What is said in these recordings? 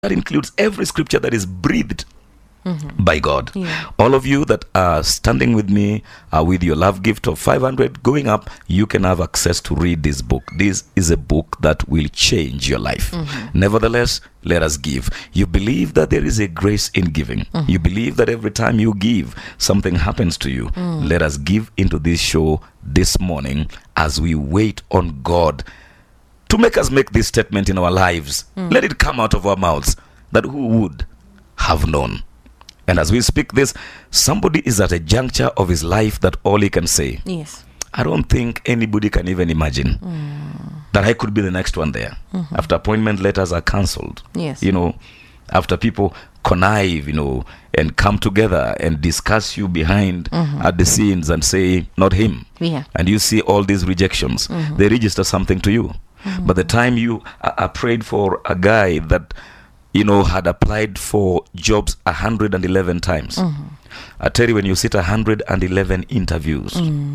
That includes every scripture that is breathed by God. Yeah. All of you that are standing with me with your love gift of 500 going up, you can have access to read this book. This is a book that will change your life. Nevertheless, let us give. You believe that there is a grace in giving. You believe that every time you give, something happens to you. Let us give into this show this morning as we wait on God to make us make this statement in our lives. Let it come out of our mouths that who would have known. And as we speak this, somebody is at a juncture of his life that all he can say, Yes. I don't think anybody can even imagine that I could be the next one there. After appointment letters are cancelled. Yes. You know, after people connive, you know, and come together and discuss you behind at the scenes and say, not him. Yeah. And you see all these rejections. They register something to you. But the time you prayed for a guy that, you know, had applied for jobs 111 times. I tell you, when you sit 111 interviews,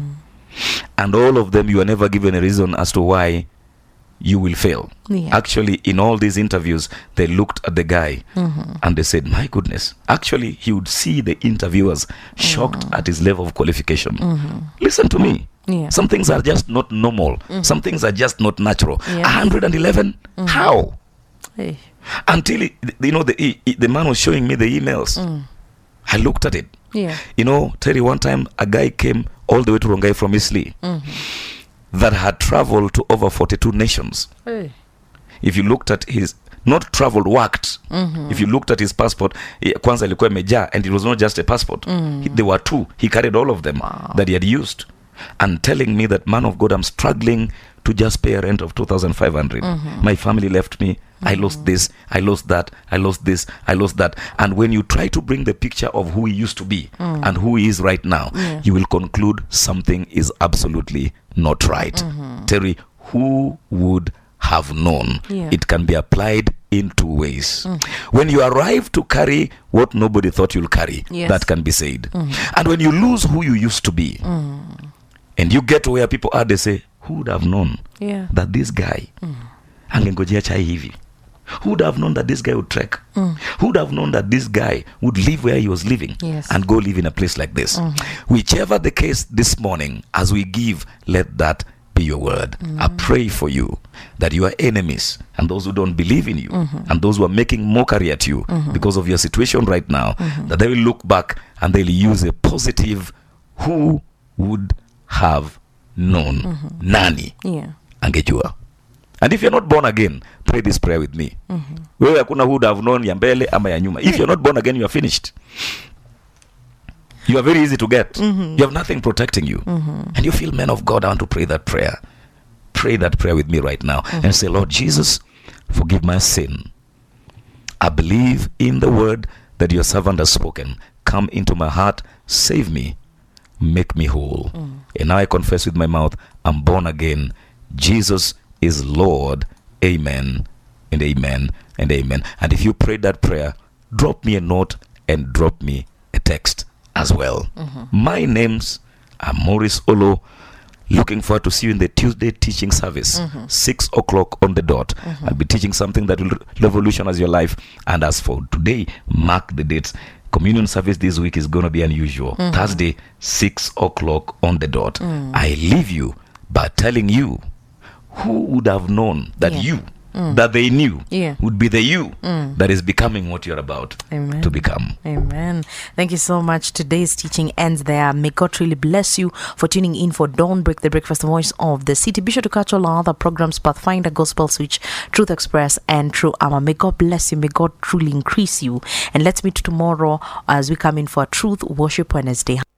and all of them, you are never given a reason as to why you will fail. Yeah. Actually, in all these interviews, they looked at the guy and they said, my goodness. Actually, he would see the interviewers shocked at his level of qualification. Listen to me. Yeah. Some things are just not normal. Some things are just not natural. Yeah. 111? How? Hey. Until the man was showing me the emails. I looked at it. Yeah. You know, Terry, one time a guy came all the way to Rongai from Isli that had traveled to over 42 nations. Hey. If you looked at his, not traveled, worked. If you looked at his passport, kwanza ilikuwa imejaa, and it was not just a passport. There were two. He carried all of them that he had used. And telling me that, man of God, I'm struggling to just pay a rent of 2,500. My family left me. I lost this, I lost that, I lost this, I lost that. And when you try to bring the picture of who he used to be and who he is right now, you will conclude something is absolutely not right. Terry, who would have known? Yeah. It can be applied in two ways. When you arrive to carry what nobody thought you'll carry, Yes. that can be said. And when you lose who you used to be, and you get to where people are, they say, who would have known Yeah. that this guy angengojea chai hivi? Who would have known that this guy would trek? Who would have known that this guy would live where he was living Yes. and go live in a place like this? Whichever the case this morning, as we give, let that be your word. I pray for you that your enemies and those who don't believe in you and those who are making mockery at you because of your situation right now, that they will look back and they'll use a positive, who would have known. Nani Yeah. angejua. And if you're not born again, pray this prayer with me. Wewe hakuna who would have known ya mbele ama ya nyuma. If you're not born again, you are finished. You are very easy to get. You have nothing protecting you. And you feel, man of God, I want to pray that prayer. Pray that prayer with me right now and say, Lord Jesus, forgive my sin. I believe in the word that your servant has spoken. Come into my heart, save me, make me whole. And now I confess with my mouth, I'm born again. Jesus is Lord. Amen and amen and amen. And if you prayed that prayer, drop me a note and drop me a text as well. My names are Maurice Olo. Looking forward to see you in the Tuesday teaching service, 6 o'clock on the dot. I'll be teaching something that will revolutionize your life. And as for today, mark the dates. Communion service this week is going to be unusual. Thursday, 6 o'clock on the dot. I leave you by telling you, who would have known that you, that they knew, would be the you that is becoming what you're about to become. Amen. Thank you so much. Today's teaching ends there. May God really bless you for tuning in for Don't Break the Breakfast, the voice of the city. Be sure to catch all our other programs, Pathfinder, Gospel Switch, Truth Express, and True Hour. May God bless you. May God truly increase you. And let's meet tomorrow as we come in for Truth Worship Wednesday.